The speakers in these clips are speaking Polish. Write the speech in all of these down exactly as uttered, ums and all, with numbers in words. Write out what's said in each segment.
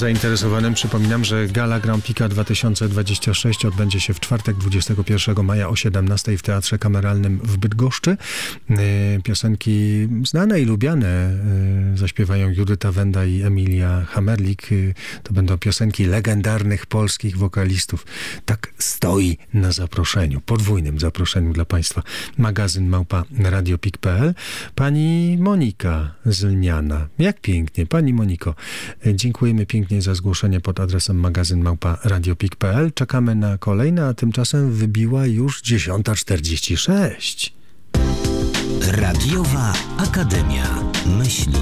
zainteresowanym przypominam, że Gala Grand Prix dwa tysiące dwadzieścia sześć odbędzie się w czwartek dwudziestego pierwszego maja o siedemnastej w Teatrze Kameralnym w Bydgoszczy. Piosenki znane i lubiane zaśpiewają Judyta Wenda i Emilia Hamerlik. To będą piosenki legendarnych polskich wokalistów. Tak stoi na zaproszeniu, podwójnym zaproszeniu dla Państwa. Magazyn małpa radiopik kropka p l. Pani Monika z Lniana. Jak pięknie. Pani Moniko, dziękujemy pięknie za zgłoszenie pod adresem magazyn małpa radiopik kropka p l. Czekamy na kolejne, a tymczasem wybiła już dziesiąta czterdzieści sześć. Radiowa Akademia Myśli.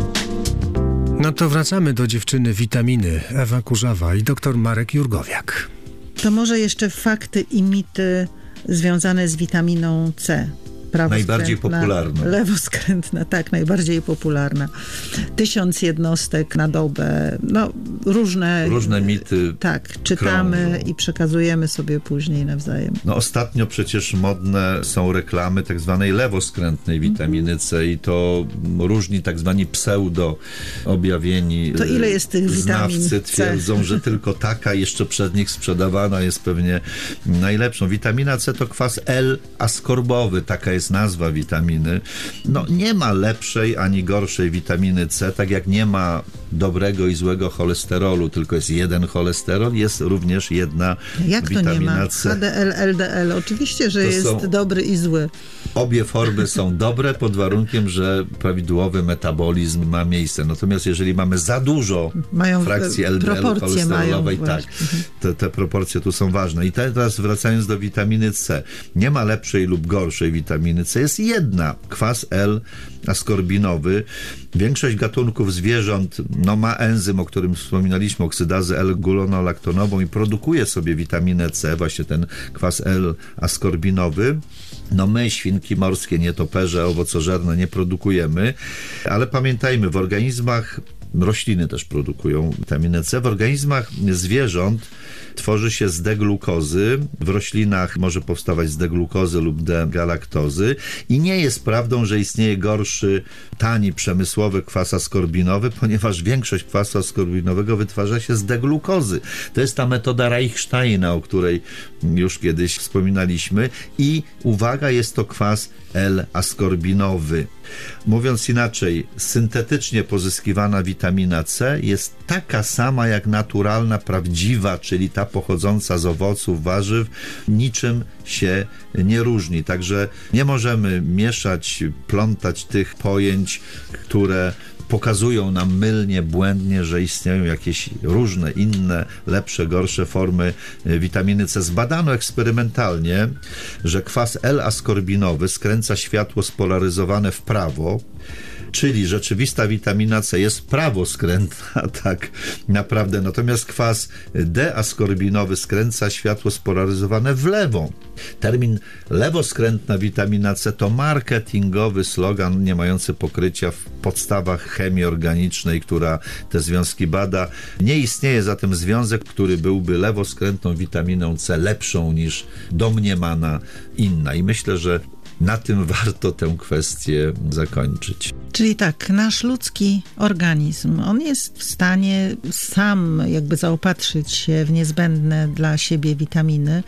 No to wracamy do dziewczyny witaminy Ewa Kurzawa i doktor Marek Jurgowiak. To może jeszcze fakty i mity związane z witaminą C. Najbardziej popularna. Lewoskrętna, tak, najbardziej popularna. Tysiąc jednostek na dobę. No, różne... Różne mity. Tak, czytamy krążą i przekazujemy sobie później nawzajem. No ostatnio przecież modne są reklamy tak zwanej lewoskrętnej witaminy C i to różni tak zwani pseudo objawieni to ile jest tych witamin znawcy C? Twierdzą, że tylko taka jeszcze przez nich sprzedawana jest pewnie najlepszą. Witamina C to kwas L-askorbowy, taka jest nazwa witaminy. No nie ma lepszej ani gorszej witaminy C, tak jak nie ma dobrego i złego cholesterolu, tylko jest jeden cholesterol, jest również jedna jak witamina to nie ma? C. H D L, L D L, oczywiście, że to jest są... dobry i zły. Obie formy są dobre pod warunkiem, że prawidłowy metabolizm ma miejsce. Natomiast jeżeli mamy za dużo mają frakcji L D L cholesterolowej, tak, te, te proporcje tu są ważne. I teraz wracając do witaminy C. Nie ma lepszej lub gorszej witaminy C. Jest jedna, kwas L-askorbinowy. Większość gatunków zwierząt no, ma enzym, o którym wspominaliśmy, oksydazę L-gulonolaktonową i produkuje sobie witaminę C, właśnie ten kwas L-askorbinowy. No my, świnki morskie, nietoperze, owocożerne nie produkujemy, ale pamiętajmy, w organizmach rośliny też produkują witaminę C. W organizmach zwierząt tworzy się z D-glukozy. W roślinach może powstawać z D-glukozy lub D-galaktozy. I nie jest prawdą, że istnieje gorszy, tani, przemysłowy kwas askorbinowy, ponieważ większość kwasu askorbinowego wytwarza się z D-glukozy. To jest ta metoda Reichsteina, o której już kiedyś wspominaliśmy. I uwaga, jest to kwas L-askorbinowy. Mówiąc inaczej, syntetycznie pozyskiwana witamina C jest taka sama jak naturalna, prawdziwa, czyli ta pochodząca z owoców, warzyw, niczym się nie różni. Także nie możemy mieszać, plątać tych pojęć, które pokazują nam mylnie, błędnie, że istnieją jakieś różne, inne, lepsze, gorsze formy witaminy C. Zbadano eksperymentalnie, że kwas L-askorbinowy skręca światło spolaryzowane w prawo, czyli rzeczywista witamina C jest prawoskrętna, tak naprawdę. Natomiast kwas D-askorbinowy skręca światło spolaryzowane w lewo. Termin lewoskrętna witamina C to marketingowy slogan nie mający pokrycia w podstawach chemii organicznej, która te związki bada. Nie istnieje zatem związek, który byłby lewoskrętną witaminą C lepszą niż domniemana inna. I myślę, że na tym warto tę kwestię zakończyć. Czyli tak, nasz ludzki organizm, on jest w stanie sam jakby zaopatrzyć się w niezbędne dla siebie witaminy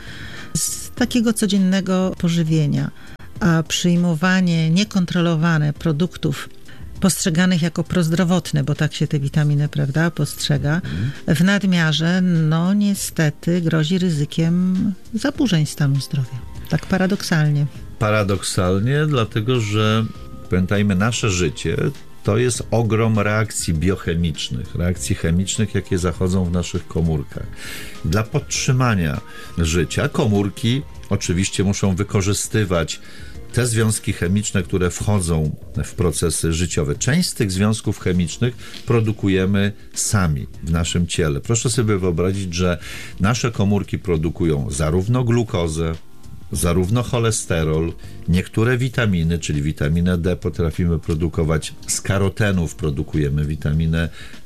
z takiego codziennego pożywienia, a przyjmowanie niekontrolowane produktów postrzeganych jako prozdrowotne, bo tak się te witaminy, prawda, postrzega, w nadmiarze, no niestety grozi ryzykiem zaburzeń stanu zdrowia. Tak paradoksalnie. Paradoksalnie, dlatego że pamiętajmy, nasze życie to jest ogrom reakcji biochemicznych, reakcji chemicznych, jakie zachodzą w naszych komórkach. Dla podtrzymania życia komórki oczywiście muszą wykorzystywać te związki chemiczne, które wchodzą w procesy życiowe. Część z tych związków chemicznych produkujemy sami w naszym ciele. Proszę sobie wyobrazić, że nasze komórki produkują zarówno glukozę, zarówno cholesterol, niektóre witaminy, czyli witaminę D potrafimy produkować, z karotenów produkujemy witaminę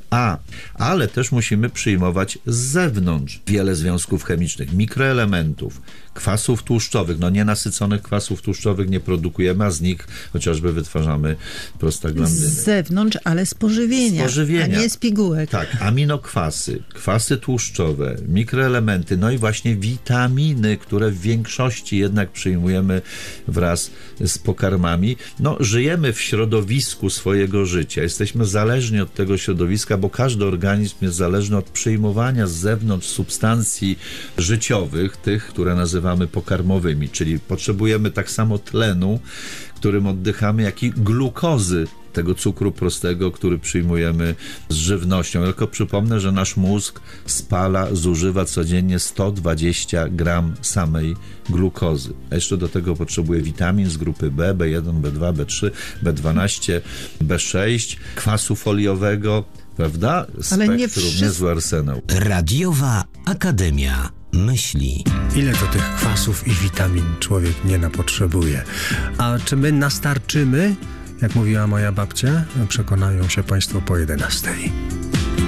A, ale też musimy przyjmować z zewnątrz wiele związków chemicznych, mikroelementów, kwasów tłuszczowych. No nienasyconych kwasów tłuszczowych nie produkujemy, a z nich chociażby wytwarzamy prostaglandyny. Z zewnątrz, ale z pożywienia, z pożywienia. A nie z pigułek. Tak, aminokwasy, kwasy tłuszczowe, mikroelementy, no i właśnie witaminy, które w większości jednak przyjmujemy wraz z pokarmami. No, żyjemy w środowisku swojego życia. Jesteśmy zależni od tego środowiska, bo każdy organizm jest zależny od przyjmowania z zewnątrz substancji życiowych, tych, które nazywamy pokarmowymi, czyli potrzebujemy tak samo tlenu, którym oddychamy, jak i glukozy, tego cukru prostego, który przyjmujemy z żywnością. Tylko przypomnę, że nasz mózg spala, zużywa codziennie sto dwadzieścia gram samej glukozy. A jeszcze do tego potrzebuje witamin z grupy B, B jeden, B dwa, B trzy, B dwanaście, B sześć, kwasu foliowego, prawda? Ale nie Spektrum, wszyscy... niezły arsenał. Radiowa Akademia Myśli. Ile to tych kwasów i witamin człowiek nie napotrzebuje? A czy my nastarczymy? Jak mówiła moja babcia, przekonają się Państwo po jedenastej.